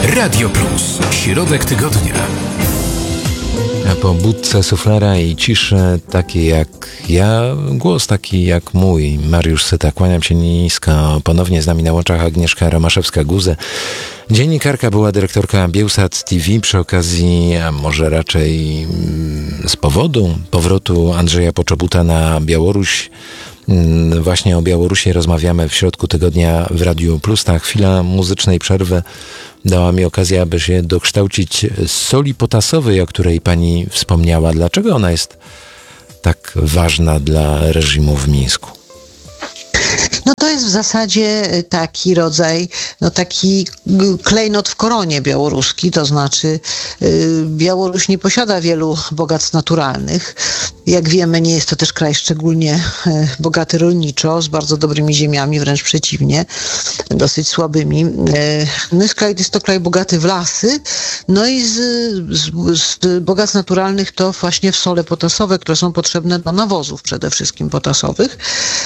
Radio Plus. Środek tygodnia. A po budce suflera i ciszy takiej jak ja, głos taki jak mój, Mariusz Syta. Kłaniam się nisko. Ponownie z nami na łączach Agnieszka Romaszewska-Guze. Dziennikarka, była dyrektorka Biełsat TV. Przy okazji, a może raczej z powodu powrotu Andrzeja Poczobuta na Białoruś, właśnie o Białorusi rozmawiamy w środku tygodnia w Radiu Plus. Ta chwila muzycznej przerwy dała mi okazję, aby się dokształcić z soli potasowej, o której pani wspomniała. Dlaczego ona jest tak ważna dla reżimu w Mińsku? No to jest w zasadzie taki rodzaj, taki klejnot w koronie białoruski, to znaczy Białoruś nie posiada wielu bogactw naturalnych. Jak wiemy, nie jest to też kraj szczególnie bogaty rolniczo, z bardzo dobrymi ziemiami, wręcz przeciwnie, dosyć słabymi. No jest to kraj bogaty w lasy, no i z bogactw naturalnych to właśnie w sole potasowe, które są potrzebne do nawozów przede wszystkim potasowych.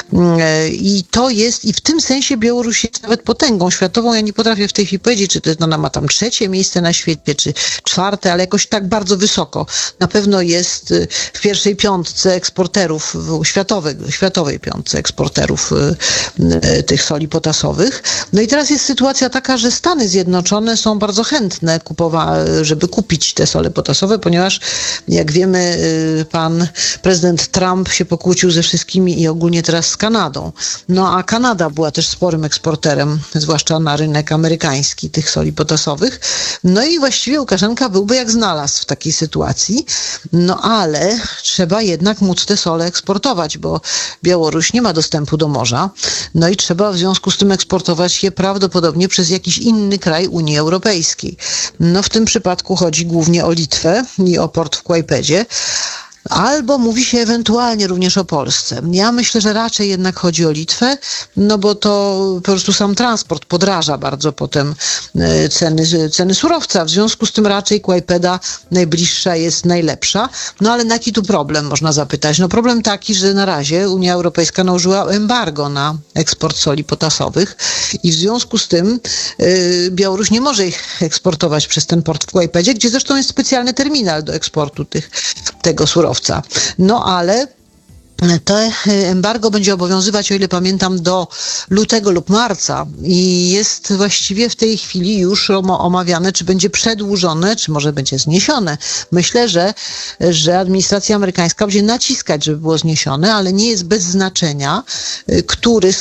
I to jest, i w tym sensie Białoruś jest nawet potęgą światową. Ja nie potrafię w tej chwili powiedzieć, czy ona ma tam 3. miejsce na świecie, czy 4., ale jakoś tak bardzo wysoko. Na pewno jest w pierwszej 5 eksporterów, światowej 5 eksporterów tych soli potasowych. No i teraz jest sytuacja taka, że Stany Zjednoczone są bardzo chętne żeby kupić te sole potasowe, ponieważ jak wiemy, pan prezydent Trump się pokłócił ze wszystkimi i ogólnie teraz z Kanadą. No a Kanada była też sporym eksporterem, zwłaszcza na rynek amerykański tych soli potasowych. No i właściwie Łukaszenka byłby jak znalazł w takiej sytuacji. No ale trzeba jednak móc te sole eksportować, bo Białoruś nie ma dostępu do morza. No i trzeba w związku z tym eksportować je prawdopodobnie przez jakiś inny kraj Unii Europejskiej. No w tym przypadku chodzi głównie o Litwę i o port w Kłajpedzie. Albo mówi się ewentualnie również o Polsce. Ja myślę, że raczej jednak chodzi o Litwę, no bo to po prostu sam transport podraża bardzo potem ceny surowca. W związku z tym raczej Kłajpeda najbliższa jest najlepsza. No ale jaki tu problem, można zapytać? No problem taki, że na razie Unia Europejska nałożyła embargo na eksport soli potasowych i w związku z tym Białoruś nie może ich eksportować przez ten port w Kłajpedzie, gdzie zresztą jest specjalny terminal do eksportu tego surowca. No ale to embargo będzie obowiązywać, o ile pamiętam, do lutego lub marca i jest właściwie w tej chwili już omawiane, czy będzie przedłużone, czy może będzie zniesione. Myślę, że administracja amerykańska będzie naciskać, żeby było zniesione, ale nie jest bez znaczenia, który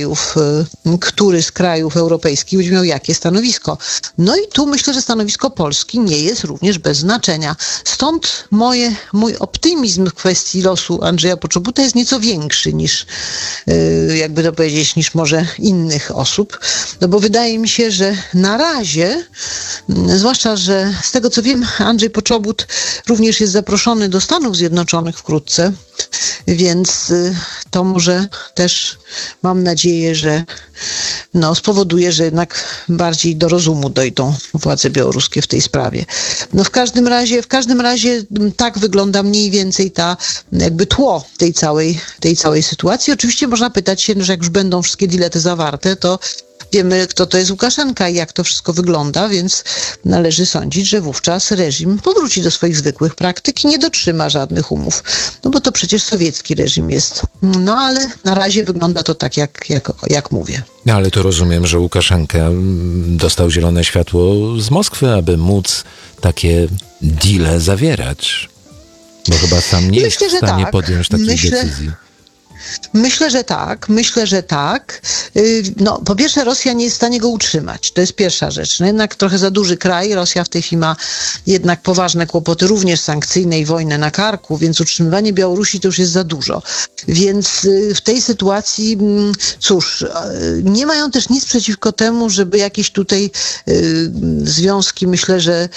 z krajów europejskich będzie miał jakie stanowisko. No i tu myślę, że stanowisko Polski nie jest również bez znaczenia. Stąd mój optymizm w kwestii losu Andrzeja Poczobuta jest nieco większy niż, jakby to powiedzieć, niż może innych osób. No bo wydaje mi się, że na razie, zwłaszcza, że z tego co wiem, Andrzej Poczobut również jest zaproszony do Stanów Zjednoczonych wkrótce, więc to może też, mam nadzieję, że spowoduje, że jednak bardziej do rozumu dojdą władze białoruskie w tej sprawie. No w każdym razie tak wygląda mniej więcej jakby tło tej całej sytuacji. Oczywiście można pytać się, że jak już będą wszystkie dilety zawarte, to wiemy, kto to jest Łukaszenka i jak to wszystko wygląda, więc należy sądzić, że wówczas reżim powróci do swoich zwykłych praktyk i nie dotrzyma żadnych umów. No bo to przecież sowiecki reżim jest. No ale na razie wygląda to tak, jak mówię. No ale to rozumiem, że Łukaszenka dostał zielone światło z Moskwy, aby móc takie deale zawierać. Bo chyba sam nie jest w stanie podjąć takiej decyzji. Myślę, że tak. No, po pierwsze, Rosja nie jest w stanie go utrzymać. To jest pierwsza rzecz. No jednak trochę za duży kraj. Rosja w tej chwili ma jednak poważne kłopoty, również sankcyjne i wojnę na karku, więc utrzymywanie Białorusi to już jest za dużo. Więc w tej sytuacji, cóż, nie mają też nic przeciwko temu, żeby jakieś tutaj związki, myślę, że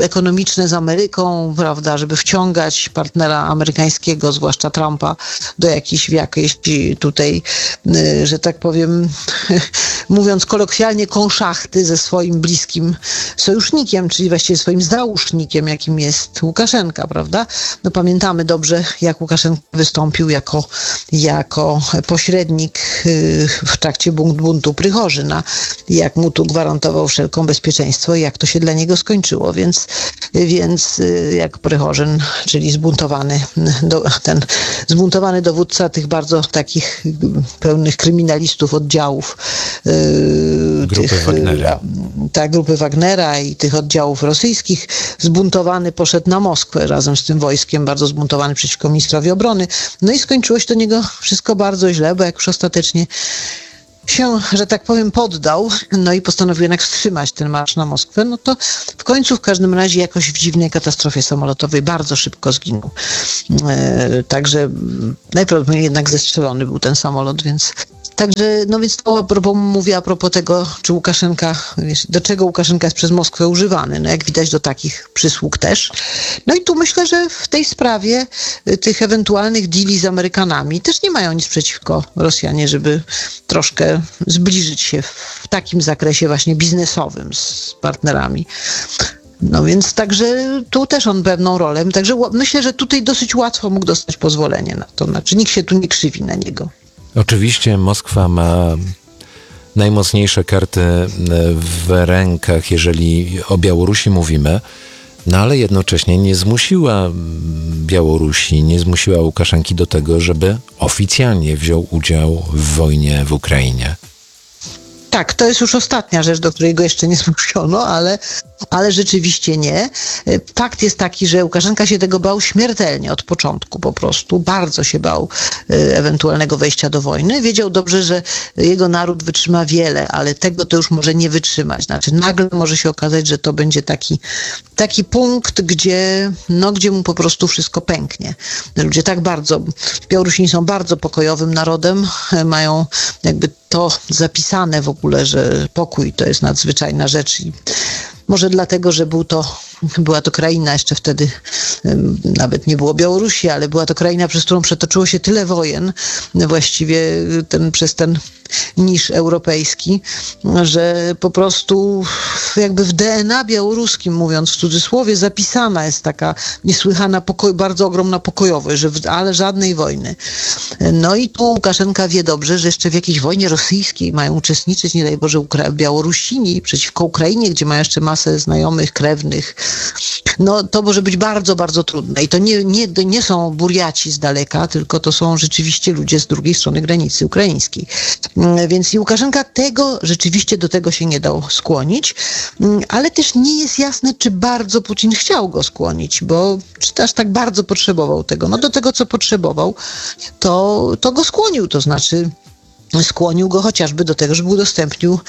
ekonomiczne z Ameryką, prawda, żeby wciągać partnera amerykańskiego, zwłaszcza Trumpa, do jakiejś tutaj, że tak powiem, mówiąc kolokwialnie, konszachty ze swoim bliskim sojusznikiem, czyli właściwie swoim załóżnikiem, jakim jest Łukaszenka, prawda? No pamiętamy dobrze, jak Łukaszenka wystąpił jako pośrednik w trakcie buntu Prychorzyna, jak mu tu gwarantował wszelką bezpieczeństwo i jak to się dla niego skończyło, więc jak Prychorzyn, czyli zbuntowany dowódca tych bardzo takich pełnych kryminalistów oddziałów grupy Wagnera i tych oddziałów rosyjskich, zbuntowany poszedł na Moskwę razem z tym wojskiem, bardzo zbuntowany przeciwko ministrowi obrony. No i skończyło się do niego wszystko bardzo źle, bo jak już ostatecznie się, że tak powiem, poddał, no i postanowił jednak wstrzymać ten marsz na Moskwę, no to w końcu w każdym razie jakoś w dziwnej katastrofie samolotowej bardzo szybko zginął. Także najprawdopodobniej jednak zestrzelony był ten samolot, więc to mówię a propos tego, czy do czego Łukaszenka jest przez Moskwę używany. No jak widać, do takich przysług też. No i tu myślę, że w tej sprawie tych ewentualnych deali z Amerykanami też nie mają nic przeciwko Rosjanie, żeby troszkę zbliżyć się w takim zakresie właśnie biznesowym z partnerami. No więc także tu też on pewną rolę. Także myślę, że tutaj dosyć łatwo mógł dostać pozwolenie na to. Znaczy nikt się tu nie krzywi na niego. Oczywiście Moskwa ma najmocniejsze karty w rękach, jeżeli o Białorusi mówimy, no ale jednocześnie nie zmusiła Białorusi, nie zmusiła Łukaszenki do tego, żeby oficjalnie wziął udział w wojnie w Ukrainie. Tak, to jest już ostatnia rzecz, do której go jeszcze nie zmuszono, ale rzeczywiście nie. Fakt jest taki, że Łukaszenka się tego bał śmiertelnie od początku po prostu. Bardzo się bał ewentualnego wejścia do wojny. Wiedział dobrze, że jego naród wytrzyma wiele, ale tego to już może nie wytrzymać. Znaczy nagle może się okazać, że to będzie taki punkt, gdzie mu po prostu wszystko pęknie. Ludzie Białorusini są bardzo pokojowym narodem, mają jakby to zapisane w ogóle, że pokój to jest nadzwyczajna rzecz i może dlatego, że była to kraina, jeszcze wtedy nawet nie było Białorusi, ale była to kraina, przez którą przetoczyło się tyle wojen, właściwie przez ten niż europejski, że po prostu jakby w DNA białoruskim, mówiąc w cudzysłowie, zapisana jest taka niesłychana bardzo ogromna pokojowość, ale żadnej wojny. No i tu Łukaszenka wie dobrze, że jeszcze w jakiejś wojnie rosyjskiej mają uczestniczyć, nie daj Boże, Białorusini przeciwko Ukrainie, gdzie mają jeszcze masę znajomych, krewnych. No to może być bardzo, bardzo trudne. I to nie są Burjaci z daleka, tylko to są rzeczywiście ludzie z drugiej strony granicy ukraińskiej. Więc i Łukaszenka rzeczywiście do tego się nie dał skłonić, ale też nie jest jasne, czy bardzo Putin chciał go skłonić, bo czy aż tak bardzo potrzebował tego. No do tego, co potrzebował, to go skłonił, to znaczy skłonił go chociażby do tego, żeby udostępnił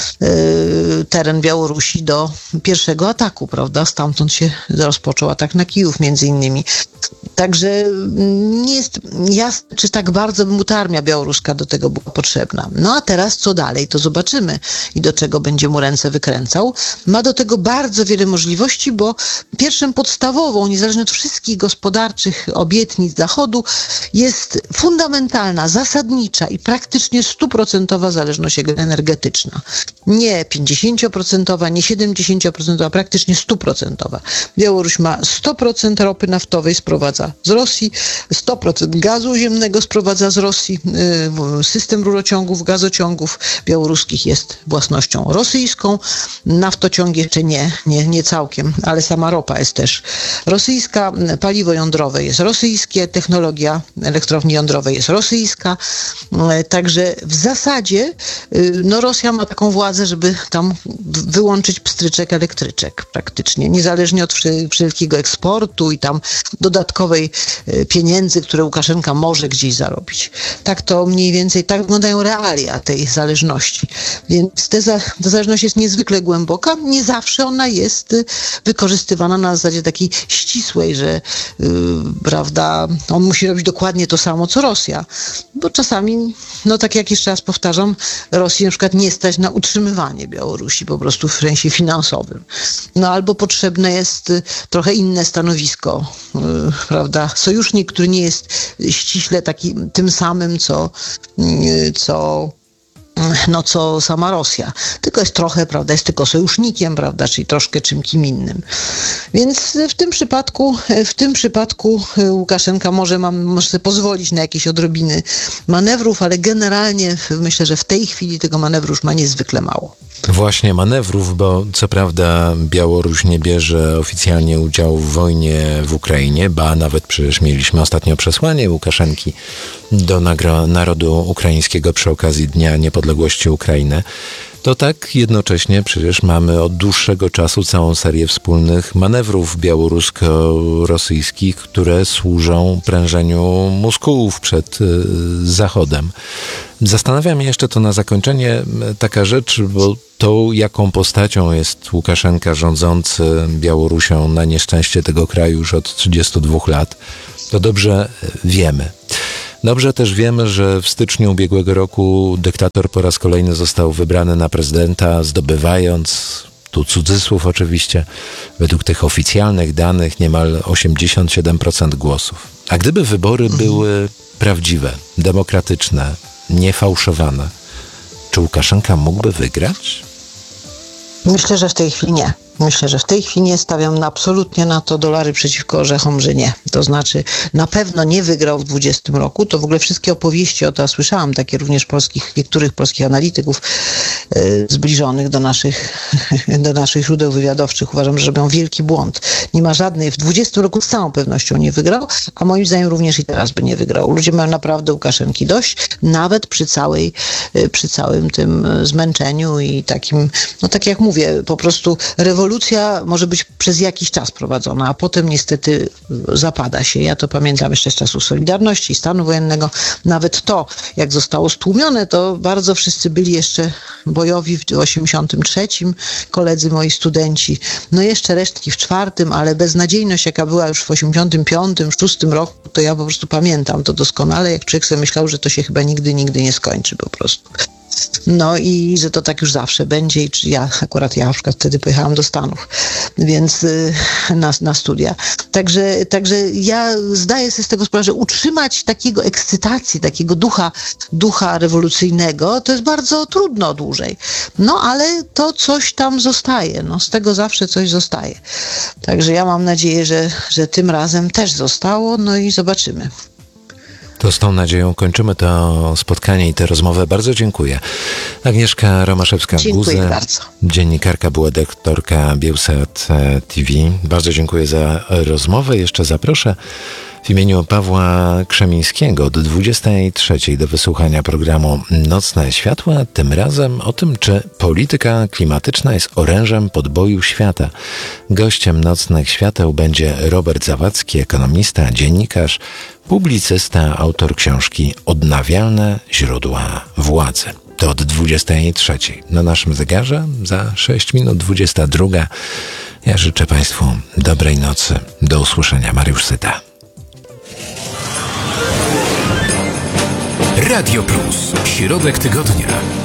teren Białorusi do pierwszego ataku, prawda? Stamtąd się rozpoczął atak na Kijów między innymi. Także nie jest jasne, czy tak bardzo by mu ta armia białoruska do tego była potrzebna. No a teraz co dalej, to zobaczymy i do czego będzie mu ręce wykręcał. Ma do tego bardzo wiele możliwości, bo pierwszym podstawową, niezależnie od wszystkich gospodarczych obietnic Zachodu, jest fundamentalna, zasadnicza i praktycznie 100% zależność energetyczna. Nie 50%, nie 70%, a praktycznie 100%. Białoruś ma 100% ropy naftowej, sprowadza z Rosji, 100% gazu ziemnego sprowadza z Rosji. System rurociągów, gazociągów białoruskich jest własnością rosyjską. Naftociąg jeszcze nie całkiem, ale sama ropa jest też rosyjska. Paliwo jądrowe jest rosyjskie, technologia elektrowni jądrowej jest rosyjska. Także w zasadzie Rosja ma taką władzę, żeby tam wyłączyć pstryczek elektryczek praktycznie, niezależnie od wszelkiego eksportu i tam dodatkowej pieniędzy, które Łukaszenka może gdzieś zarobić. Tak to mniej więcej, tak wyglądają realia tej zależności. Więc ta zależność jest niezwykle głęboka. Nie zawsze ona jest wykorzystywana na zasadzie takiej ścisłej, że prawda, on musi robić dokładnie to samo, co Rosja. bo czasami, no tak jak jeszcze raz powtarzam, Rosji na przykład nie stać na utrzymywanie Białorusi po prostu w sensie finansowym. No albo potrzebne jest trochę inne stanowisko, prawda? Sojusznik, który nie jest ściśle taki tym samym, co sama Rosja. Tylko jest trochę, prawda, jest tylko sojusznikiem, prawda, czyli troszkę czymś innym. Więc w tym przypadku Łukaszenka może sobie pozwolić na jakieś odrobiny manewrów, ale generalnie myślę, że w tej chwili tego manewru już ma niezwykle mało. Właśnie manewrów, bo co prawda Białoruś nie bierze oficjalnie udziału w wojnie w Ukrainie, ba nawet przecież mieliśmy ostatnio przesłanie Łukaszenki do narodu ukraińskiego przy okazji Dnia Niepodległości Ukrainy. To tak jednocześnie przecież mamy od dłuższego czasu całą serię wspólnych manewrów białorusko-rosyjskich, które służą prężeniu muskułów przed Zachodem. Zastanawiam się jeszcze to na zakończenie taka rzecz, bo tą jaką postacią jest Łukaszenka rządzący Białorusią na nieszczęście tego kraju już od 32 lat, to dobrze wiemy. Dobrze też wiemy, że w styczniu ubiegłego roku dyktator po raz kolejny został wybrany na prezydenta, zdobywając, tu cudzysłów oczywiście, według tych oficjalnych danych niemal 87% głosów. A gdyby wybory były prawdziwe, demokratyczne, niefałszowane, czy Łukaszenka mógłby wygrać? Myślę, że w tej chwili nie. Myślę, że w tej chwili nie stawiam absolutnie na to dolary przeciwko orzechom, że nie. To znaczy na pewno nie wygrał w 2020 roku. To w ogóle wszystkie opowieści o to, słyszałam takie również niektórych polskich analityków zbliżonych do naszych źródeł wywiadowczych. Uważam, że robią wielki błąd. Nie ma żadnej, w 2020 roku z całą pewnością nie wygrał, a moim zdaniem również i teraz by nie wygrał. Ludzie mają naprawdę Łukaszenki dość, nawet przy całym tym zmęczeniu i takim, no tak jak mówię, po prostu rewolucja może być przez jakiś czas prowadzona, a potem niestety zapada się. Ja to pamiętam jeszcze z czasów Solidarności i stanu wojennego. Nawet to, jak zostało stłumione, to bardzo wszyscy byli jeszcze bojowi w 83, koledzy moi studenci. No jeszcze resztki w 4, ale beznadziejność, jaka była już w 85, 6 roku, to ja po prostu pamiętam to doskonale, jak człowiek sobie myślał, że to się chyba nigdy nie skończy po prostu. No i że to tak już zawsze będzie i czy ja na przykład wtedy pojechałam do Stanów, więc na studia. Także ja zdaję sobie z tego sprawę, że utrzymać takiego ekscytacji, takiego ducha rewolucyjnego, to jest bardzo trudno dłużej. No ale to coś tam zostaje, no z tego zawsze coś zostaje. Także ja mam nadzieję, że tym razem też zostało, no i zobaczymy. To z tą nadzieją kończymy to spotkanie i tę rozmowę. Bardzo dziękuję. Agnieszka Romaszewska-Guzy, dziennikarka, była redaktorka Biełsat TV. Bardzo dziękuję za rozmowę. Jeszcze zaproszę w imieniu Pawła Krzemińskiego do 23 do wysłuchania programu Nocne Światła. Tym razem o tym, czy polityka klimatyczna jest orężem podboju świata. Gościem Nocnych Świateł będzie Robert Zawadzki, ekonomista, dziennikarz, publicysta, autor książki Odnawialne źródła władzy. To od 23 na naszym zegarze, za 6 minut 22. Ja życzę Państwu dobrej nocy. Do usłyszenia. Mariusz Syta. Radio Plus. Środek tygodnia.